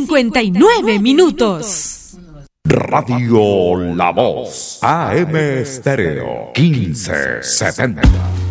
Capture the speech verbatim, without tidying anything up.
cincuenta y nueve minutos. Radio La Voz, A M Estéreo, quince setenta.